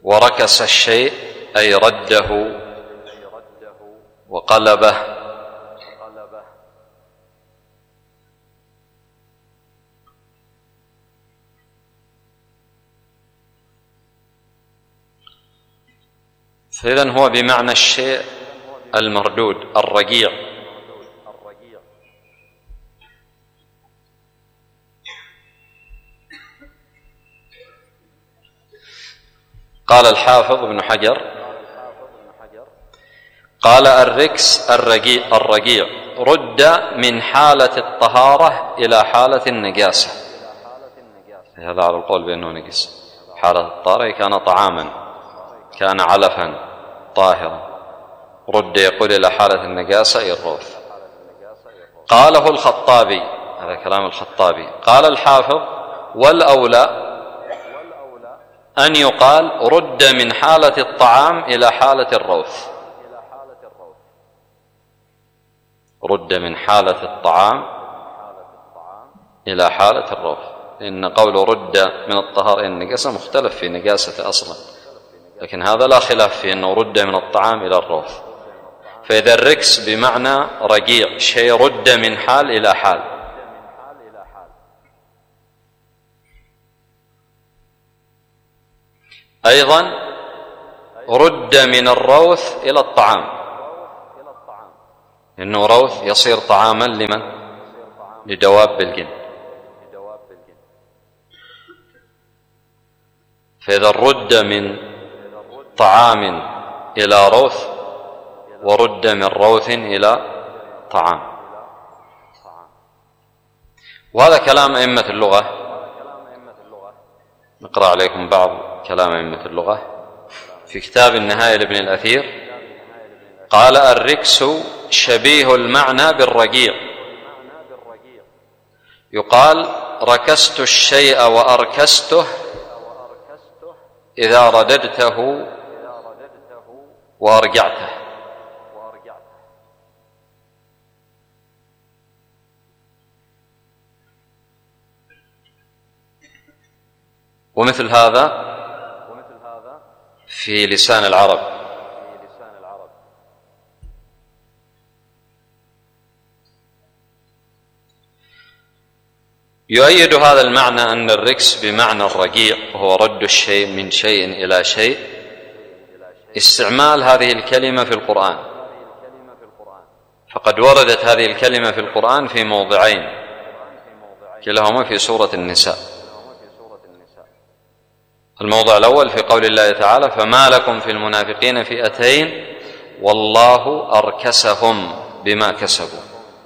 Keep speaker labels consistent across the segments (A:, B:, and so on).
A: وركس الشيء أي رده وقلبه. فإذن هو بمعنى الشيء المردود الرجيع. قال الحافظ ابن حجر قال الركس الرجيع رد من حالة الطهارة إلى حالة النجاسة. هذا على القول بأنه نجس. حالة الطهارة كان طعاما، كان علفا طاهرا، رد يقول إلى حالة النجاسة أي الروث. قاله الخطابي، هذا كلام الخطابي. قال الحافظ والأولى أن يقال رد من حالة الطعام إلى حالة الروث. رد من حالة الطعام إلى حالة الروث، لأن قول رد من الطهارة إلى النجاسة مختلف في نجاسة أصلا، لكن هذا لا خلاف في أنه رد من الطعام إلى الروث. فإذا الركس بمعنى رجيع، شيء رد من حال إلى حال. أيضا رد من الروث إلى الطعام، إنه روث يصير طعاما لمن؟ لدواب الجن. فإذا رد من طعام إلى روث ورد من روث إلى طعام. وهذا كلام أئمة اللغة. نقرأ عليكم بعض كلام أئمة اللغة في كتاب النهاية لابن الأثير. قال الركس شبيه المعنى بالرجيع، يقال ركست الشيء وأركسته إذا رددته وأرجعته. ومثل هذا في لسان العرب. يؤيد هذا المعنى أن الركس بمعنى الرجيع وهو رد الشيء من شيء إلى شيء استعمال هذه الكلمة في القرآن. فقد وردت هذه الكلمة في القرآن في موضعين، كلاهما في سورة النساء. الموضع الأول في قول الله تعالى فما لكم في المنافقين فئتين والله أركسهم بما كسبوا.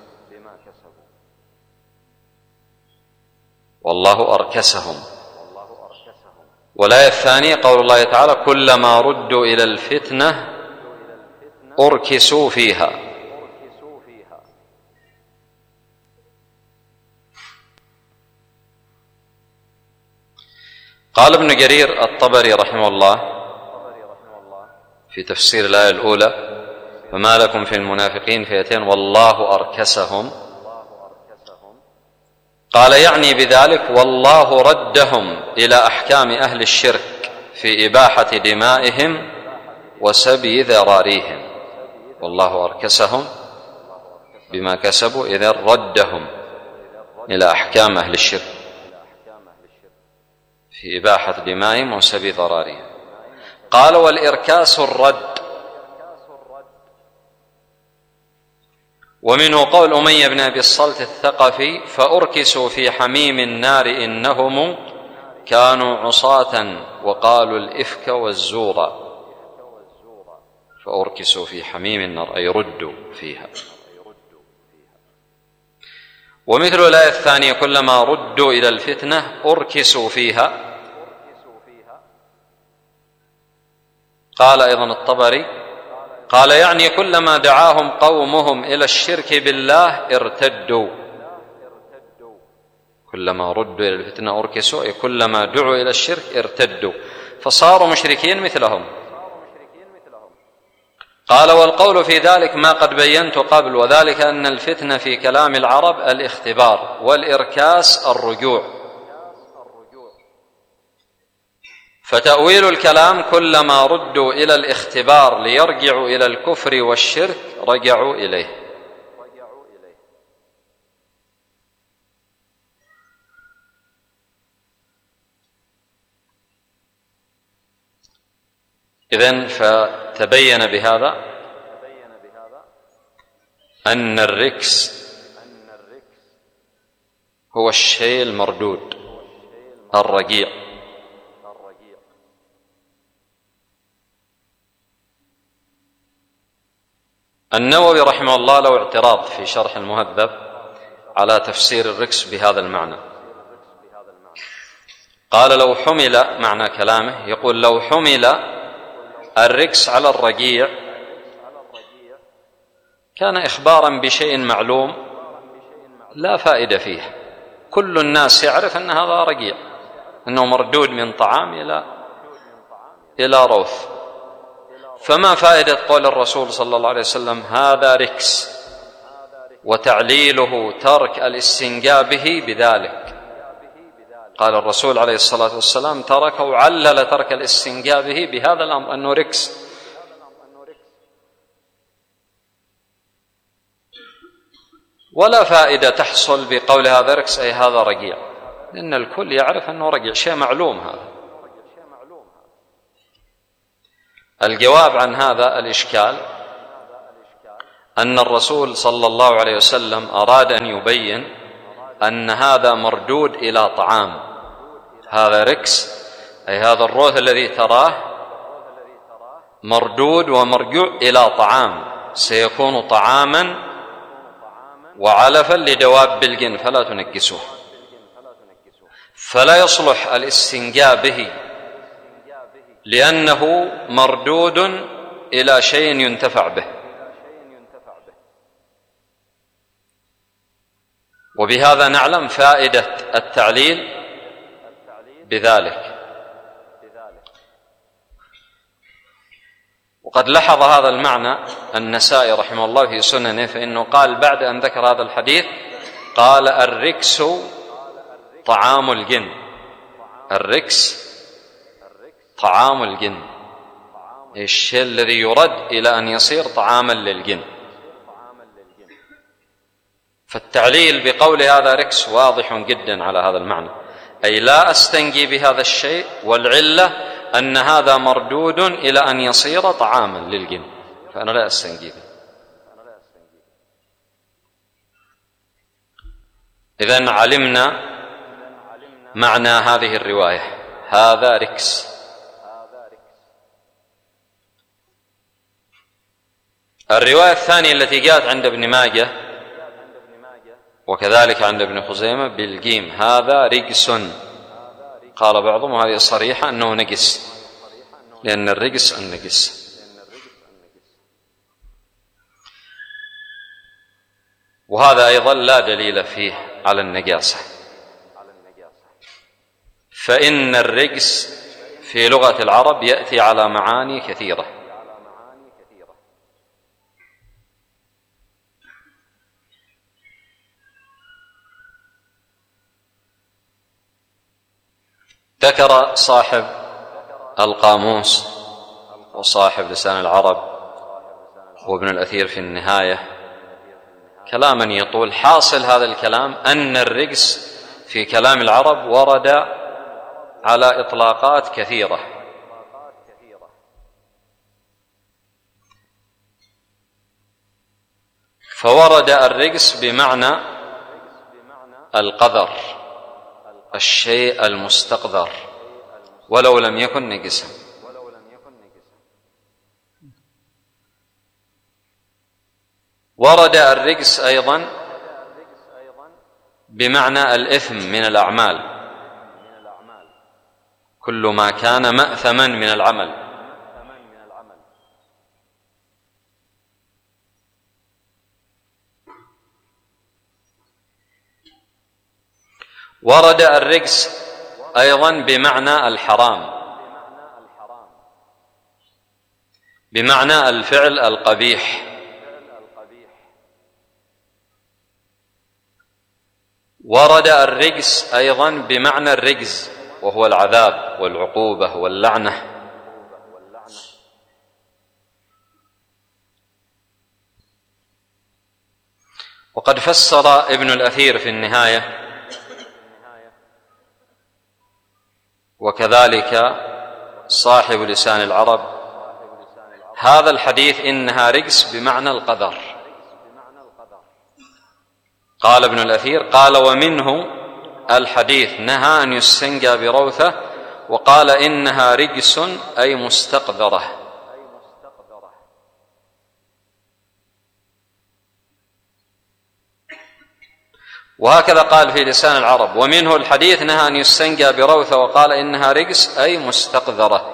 A: والله أركسهم. والآية الثانية قول الله تعالى كلما ردوا إلى الفتنة أركسوا فيها. قال ابن جرير الطبري رحمه الله في تفسير الآية الأولى فما لكم في المنافقين فئتين والله أركسهم، قال يعني بذلك والله ردهم إلى أحكام أهل الشرك في إباحة دمائهم وسبي ذراريهم. والله أركسهم بما كسبوا إذا ردهم إلى أحكام أهل الشرك في إباحة دمائهم وسبي ذراريهم. قال والإركاس الرد. ومنه قول أمية بن أبي الصلت الثقفي فأركسوا في حميم النار إنهم كانوا عصاة وقالوا الإفك والزور. فأركسوا في حميم النار أي ردوا فيها. ومثل الآية الثانية كلما ردوا إلى الفتنة أركسوا فيها. قال أيضا الطبري قال يعني كلما دعاهم قومهم إلى الشرك بالله ارتدوا. كلما ردوا إلى الفتنة أركسوا أي كلما دعوا إلى الشرك ارتدوا فصاروا مشركين مثلهم. قال والقول في ذلك ما قد بينت قبل، وذلك أن الفتنة في كلام العرب الاختبار والإركاس الرجوع. فتأويل الكلام كلما ردوا إلى الاختبار ليرجعوا إلى الكفر والشرك رجعوا إليه. إذن فتبين بهذا أن الركس هو الشيء المردود الرجيع. النووي رحمه الله له اعتراض في شرح المهذب على تفسير الركس بهذا المعنى. قال لو حمل، معنى كلامه يقول لو حمل الركس على الرجيع كان إخبارا بشيء معلوم لا فائدة فيه، كل الناس يعرف أن هذا رجيع، أنه مردود من طعام إلى روث، فما فائدة قول الرسول صلى الله عليه وسلم هذا ركس وتعليله ترك الاستنجاء به بذلك؟ قال الرسول عليه الصلاة والسلام ترك وعلل ترك الاستنجاء به بهذا الأمر أنه ركس. ولا فائدة تحصل بقول هذا ركس أي هذا رجيع، لأن الكل يعرف أنه رجيع، شيء معلوم هذا. الجواب عن هذا الإشكال أن الرسول صلى الله عليه وسلم أراد أن يبين أن هذا مردود إلى طعام، هذا ركس أي هذا الروث الذي تراه مردود ومرجوع إلى طعام، سيكون طعاما وعلفا لدواب الجن فلا تنجسوه، فلا يصلح الاستنجاء به لأنه مردود إلى شيء ينتفع به. وبهذا نعلم فائدة التعليل بذلك. وقد لحظ هذا المعنى النسائي رحمه الله في سننه، فإنه قال بعد أن ذكر هذا الحديث قال الركس طعام الجن، الركس طعام الجن، الشيء الذي يرد إلى أن يصير طعاما للجن. فالتعليل بقول هذا ركس واضح جدا على هذا المعنى، أي لا أستنجي بهذا الشيء، والعلة أن هذا مردود إلى أن يصير طعاما للجن، فأنا لا أستنجي به. إذن علمنا معنى هذه الرواية، هذا ركس. الرواية الثانية التي جاءت عند ابن ماجه وكذلك عند ابن خزيمة بالجيم هذا رجس، قال بعضهم هذه صريحة أنه نجس، لأن الرجس النجس. وهذا أيضا لا دليل فيه على النجاسة، فإن الرجس في لغة العرب يأتي على معاني كثيرة. ذكر صاحب القاموس وصاحب لسان العرب وابن الأثير في النهاية كلاما يطول. حاصل هذا الكلام أن الرجس في كلام العرب ورد على إطلاقات كثيرة، فورد الرجس بمعنى القذر، الشيء المستقذر ولو لم يكن نجسا. ورد الرجس أيضا بمعنى الإثم من الأعمال، كل ما كان مأثما من العمل. ورد الرجس أيضا بمعنى الحرام، بمعنى الفعل القبيح. ورد الرجس أيضا بمعنى الرجز وهو العذاب والعقوبة واللعنة. وقد فسر ابن الأثير في النهاية وكذلك صاحب لسان العرب هذا الحديث إنها رجس بمعنى القذر. قال ابن الأثير قال ومنه الحديث نهى أن يستنجى بروثة، وقال إنها رجس أي مستقذرة. وهكذا قال في لسان العرب ومنه الحديث نهى أن يستنجى بروثة وقال إنها رجس أي مستقذرة.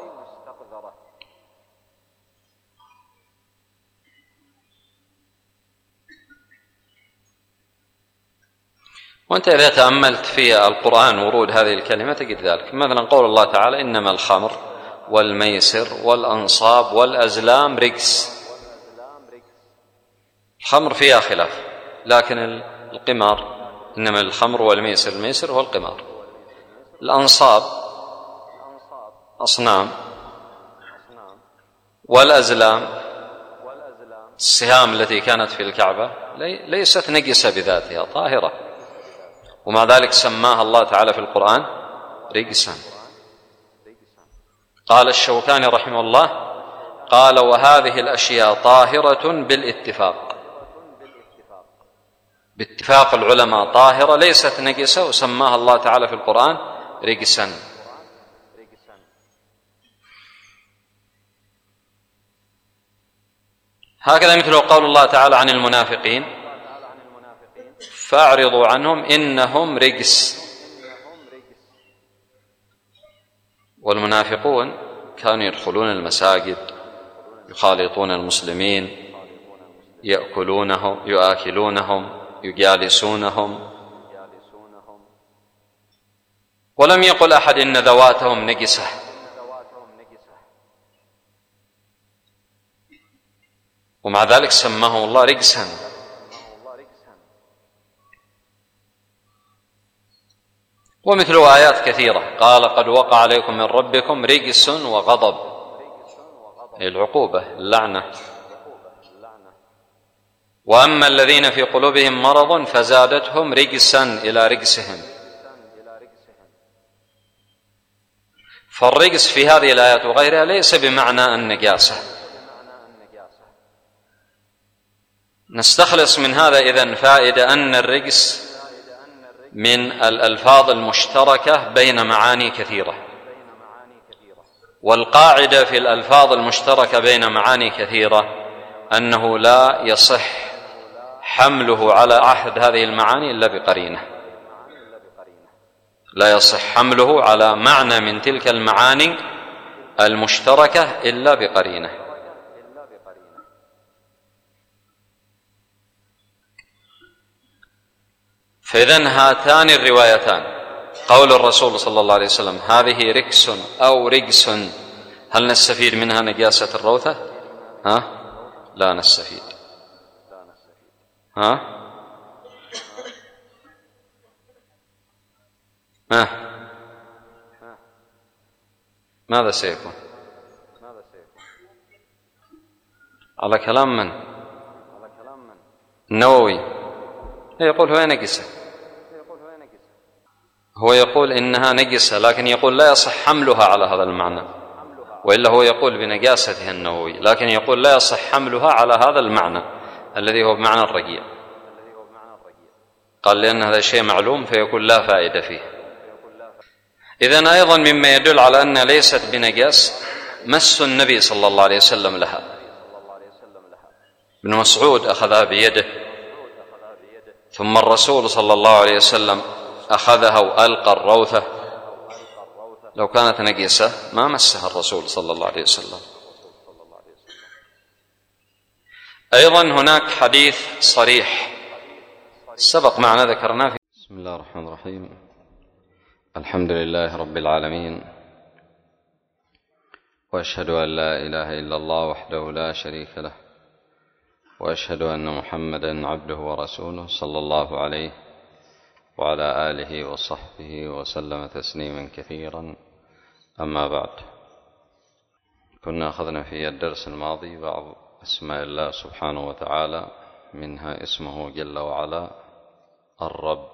A: وأنت إذا تأملت في القرآن ورود هذه الكلمة تجد ذلك، مثلا قول الله تعالى إنما الخمر والميسر والأنصاب والأزلام رجس. الخمر فيها خلاف، لكن القمار إنما الخمر والميسر، الميسر هو القمار. الأنصاب أصنام، والأزلام السهام التي كانت في الكعبة ليست نجسة بذاتها، طاهرة، ومع ذلك سماها الله تعالى في القرآن رجسا. قال الشوكاني رحمه الله قال وهذه الأشياء طاهرة بالاتفاق، باتفاق العلماء طاهرة ليست نجسة، وسماها الله تعالى في القرآن رجسا. هكذا مثل قول الله تعالى عن المنافقين فأعرضوا عنهم إنهم رجس. والمنافقون كانوا يدخلون المساجد يخالطون المسلمين، يؤكلونهم يجالسونهم، ولم يقل أحد إن ذواتهم نجسة. ومع ذلك سماهم الله رجسا. ومثل آيات كثيرة قال قد وقع عليكم من ربكم رجس وغضب، العقوبة اللعنة. وأما الذين في قلوبهم مرض فزادتهم رجسا إلى رجسهم. فالرجس في هذه الآيات وغيرها ليس بمعنى النجاسة. نستخلص من هذا إذن فائدة أن الرجس من الألفاظ المشتركة بين معاني كثيرة، والقاعدة في الألفاظ المشتركة بين معاني كثيرة أنه لا يصح حمله على أحد هذه المعاني إلا بقرينة، لا يصح حمله على معنى من تلك المعاني المشتركة إلا بقرينة. فإذن هاتان الروايتان قول الرسول صلى الله عليه وسلم هذه ركس أو رجس، هل نستفيد منها نجاسة الروثة؟ لا نستفيد. ماذا سيكون؟ على كلام من؟ النووي يقول هو نجسة، هو يقول إنها نجسة، لكن يقول لا يصح حملها على هذا المعنى، وإلا هو يقول بنجاستها النووي، لكن يقول لا يصح حملها على هذا المعنى الذي هو بمعنى الرجيع. قال لأن هذا شيء معلوم فيقول لا فائدة فيه. إذن أيضا مما يدل على أنها ليست بنجاس مس النبي صلى الله عليه وسلم لها. ابن مسعود أخذها بيده، ثم الرسول صلى الله عليه وسلم أخذها وألقى الروثة. لو كانت نجسة ما مسها الرسول صلى الله عليه وسلم. أيضا هناك حديث صريح سبق معنا ذكرناه في بسم الله الرحمن الرحيم. الحمد لله رب العالمين، وأشهد أن لا إله إلا الله وحده لا شريك له، وأشهد أن محمدا عبده ورسوله صلى الله عليه وعلى آله وصحبه وسلم تسليما كثيرا. أما بعد، كنا أخذنا في الدرس الماضي بعض أسماء الله سبحانه وتعالى، منها اسمه جل وعلا الرب،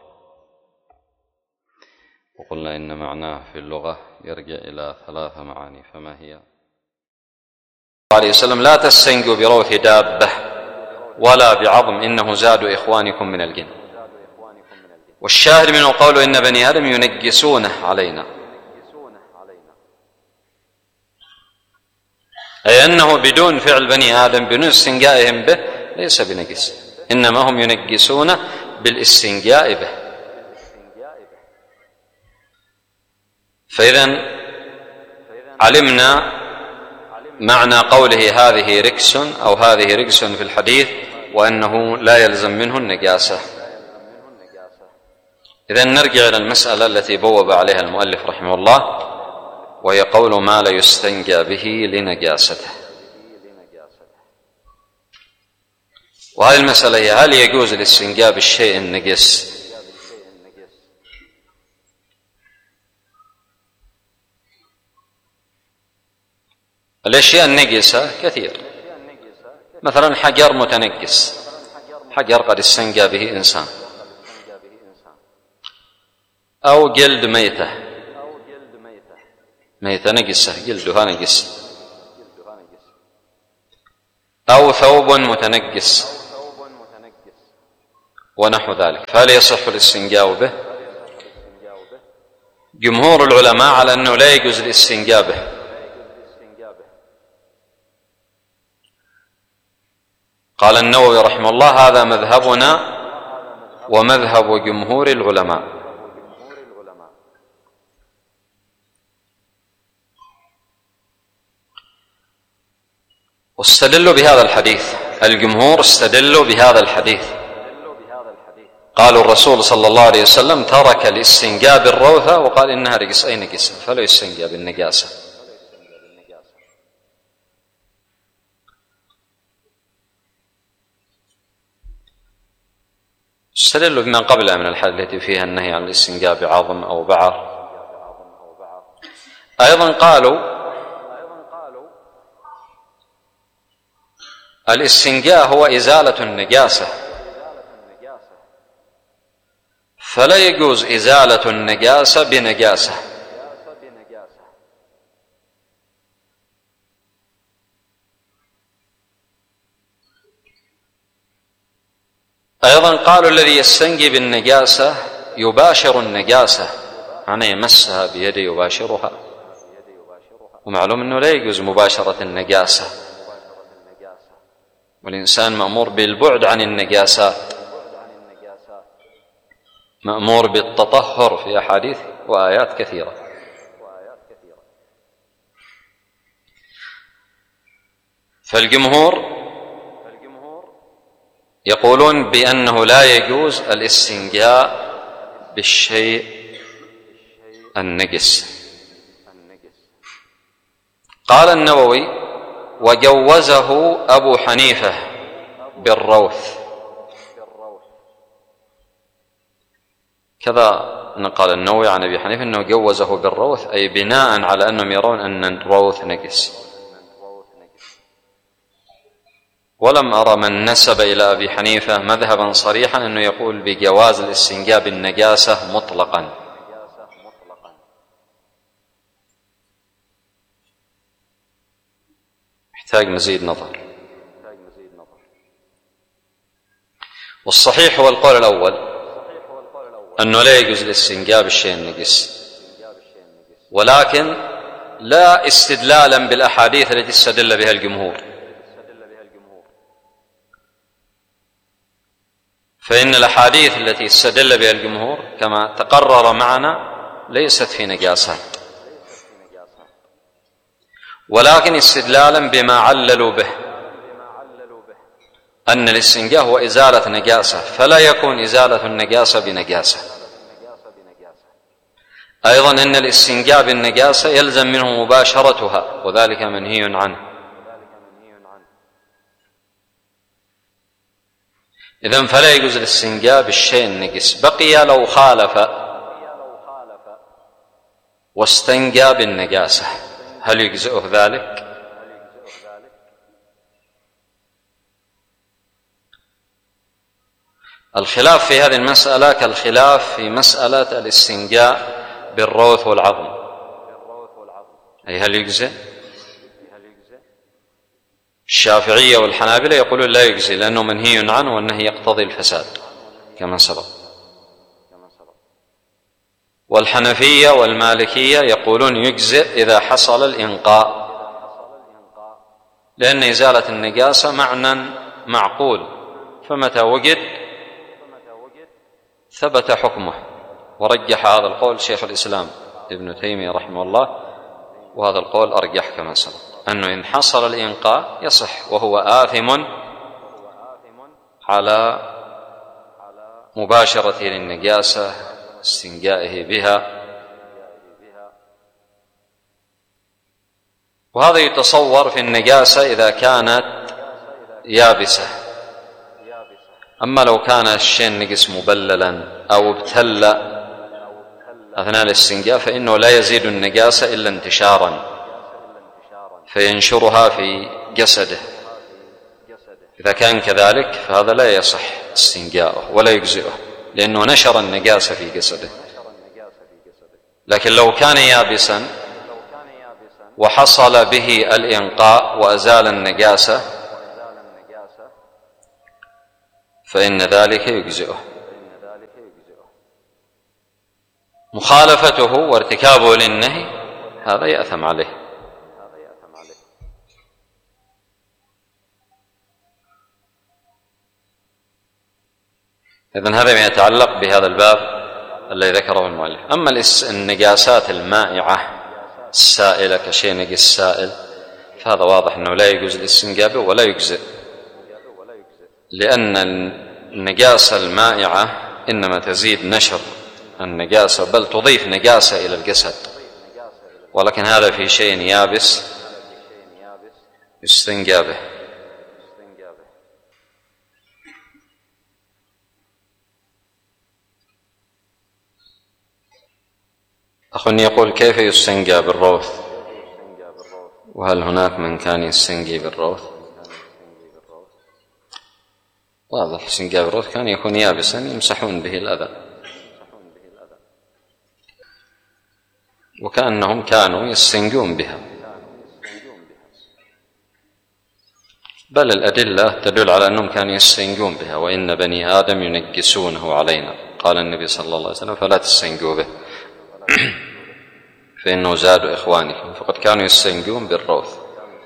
A: وقلنا إن معناه في اللغة يرجع إلى 3 معاني، فما هي؟ عليه وسلم: لا تستنجوا بروث دابة ولا بعظم، إنه زاد إخوانكم من الجن. والشاهد منه قوله: إن بني آدم ينجسونه علينا، أي أنه بدون فعل بني آدم، بدون استنجائهم به، ليس بنجس، إنما هم ينجسون بالاستنجاء به. فإذا علمنا معنى قوله هذه ركس أو هذه رجس في الحديث، وأنه لا يلزم منه النجاسة. إذا نرجع إلى المسألة التي بوب عليها المؤلف رحمه الله، وهي قول ما لا يستنجى به لنجاسته. وهذه المسألة هي: هل يجوز الاستنجاء بالشيء النجس؟ الأشياء النجسة كثير، مثلا حجر متنجس، حجر قد استنجى به إنسان، أو جلد ميتة نجسة، جلدها نجس، أو ثوب متنجس ونحو ذلك، فهل يصح الاستنجاء به؟ جمهور العلماء على أنه لا يجوز الاستنجاء به، قال النووي رحمه الله: هذا مذهبنا ومذهب جمهور العلماء. واستدلوا بهذا الحديث، الجمهور استدلوا بهذا الحديث، قالوا الرسول صلى الله عليه وسلم ترك الاستنجاء بالروثة وقال إنها رجس، أي نجسة، فلا يستنجى بالنجاسة. استدلوا بما قبلها من الحديث التي فيها النهي عن الاستنجاء بعظم أو بعر. أيضا قالوا الاستنجاء هو إزالة النجاسة، فلا يجوز إزالة النجاسة بنجاسة. أيضا قالوا الذي يستنجي بالنجاسة يباشر النجاسة، يعني يمسها بيده يباشرها، ومعلوم أنه لا يجوز مباشرة النجاسة، والإنسان مأمور بالبعد عن النجاسات، مأمور بالتطهر في أحاديث وآيات كثيرة. فالجمهور يقولون بأنه لا يجوز الاستنجاء بالشيء النجس. قال النووي: وجوزه أبو حنيفة بالروث. كذا نقل النووي عن أبي حنيفة أنه جوزه بالروث، أي بناء على أنهم يرون أن الروث نجس. ولم أرى من نسب إلى أبي حنيفة مذهبا صريحا أنه يقول بجواز الاستنجاء بالنجاسة مطلقا. يحتاج مزيد نظر. والصحيح هو القول الأول، أنه لا يجوز الاستنجاء بالشيء النجس، ولكن لا استدلالا بالأحاديث التي استدل بها الجمهور، فإن الأحاديث التي استدل بها الجمهور كما تقرر معنا ليست في نجاسات، ولكن استدلالا بما عللوا به، أن الاستنجاء هو إزالة نجاسة، فلا يكون إزالة النجاسة بنجاسة. أيضا أن الاستنجاء بالنجاسة يلزم منه مباشرتها، وذلك منهي عنه. إذن فلا يجوز الاستنجاء بالشيء النجس. بقي لو خالف واستنجى بالنجاسة هل يجزئه ذلك؟ الخلاف في هذه المسألة كالخلاف في مسألة الاستنجاء بالروث والعظم، أي هل يجزئ؟ الشافعية والحنابلة يقولون لا يجزي لأنه منهي عنه والنهي يقتضي الفساد كما سبق، والحنفية والمالكية يقولون يجزئ إذا حصل الإنقاء، لأن إزالة النجاسة معنى معقول، فمتى وجد ثبت حكمه. ورجح هذا القول شيخ الإسلام ابن تيمية رحمه الله، وهذا القول أرجح كما سبق، أنه إن حصل الإنقاء يصح وهو آثم على مباشرة للنجاسة استنجائه بها. وهذا يتصور في النجاسة إذا كانت يابسة، أما لو كان الشيء النجس مبللا أو ابتل أثناء الاستنجاء فإنه لا يزيد النجاسة إلا انتشارا فينشرها في جسده. إذا كان كذلك فهذا لا يصح استنجاؤه ولا يجزئه لأنه نشر النجاسة في جسده. لكن لو كان يابسا وحصل به الإنقاء وأزال النجاسة فإن ذلك يجزئه. مخالفته وارتكابه للنهي هذا يأثم عليه. إذن هذا ما يتعلق بهذا الباب الذي ذكره المؤلف. أما النجاسات المائعة السائلة كشيء نجس سائل فهذا واضح أنه لا يجوز الاستنجاء به ولا يجزئ، لأن النجاسة المائعة إنما تزيد نشر النجاسة بل تضيف نجاسة إلى الجسد، ولكن هذا في شيء يابس يستنجى به. أخ يقول كيف يستنجى بالروث؟ وهل هناك من كان يستنجي بالروث؟ واضح الاستنجاء بالروث كان يكون يابسا يمسحون به الأذى، وكأنهم كانوا يستنجون بها، بل الأدلة تدل على أنهم كانوا يستنجون بها. وإن بني آدم ينجسونه علينا، قال النبي صلى الله عليه وسلم فلا تستنجوا به فإنه زاد إخوانكم، فقد كانوا يستنجون بالروث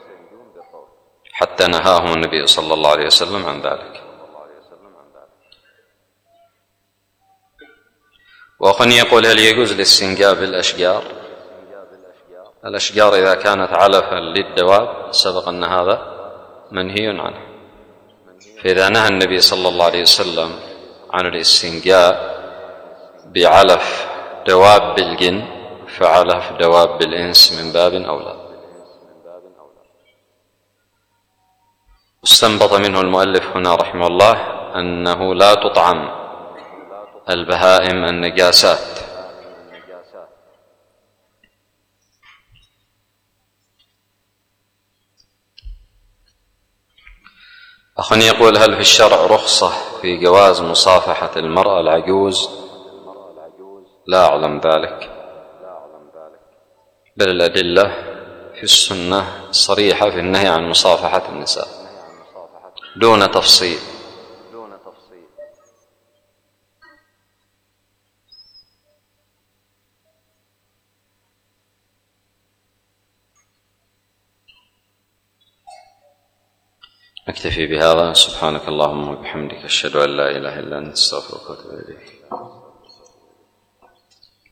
A: حتى نهاهم النبي صلى الله عليه وسلم عن ذلك. وأخ يقول هل يجوز الاستنجاء بالأشجار؟ الأشجار إذا كانت علفا للدواب سبق أن هذا منهي عنه، فإذا نهى النبي صلى الله عليه وسلم عن الاستنجاء بعلف دواب الجن فعلف دواب الإنس من باب أولى. استنبط منه المؤلف هنا رحمه الله أنه لا تطعم البهائم النجاسات، أخ يقول هل في الشرع رخصة في جواز مصافحة المرأة العجوز؟ لا أعلم ذلك، بل الأدلة في السنة صريحة في النهي عن مصافحة النساء دون تفصيل. أكتفي بهذا. سبحانك اللهم وبحمدك أشهد أن لا إله إلا أنت أستغفرك وأتوب إليك.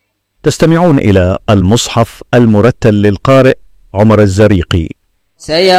B: تستمعون إلى المصحف المرتل للقارئ عمر الزريقي.